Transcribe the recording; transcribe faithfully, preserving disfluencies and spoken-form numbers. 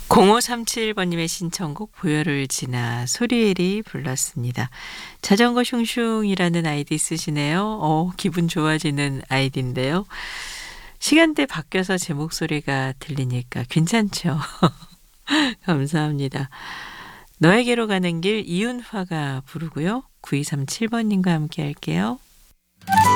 공오삼칠 번님의 신청곡 보혈을 지나 소리엘이 불렀습니다. 자전거 슝슝이라는 아이디 쓰시네요. 어, 기분 좋아지는 아이디인데요. 시간대 바뀌어서 제 목소리가 들리니까 괜찮죠? 감사합니다. 너에게로 가는 길 이윤화가 부르고요. 구이삼칠 번님과 함께 할게요.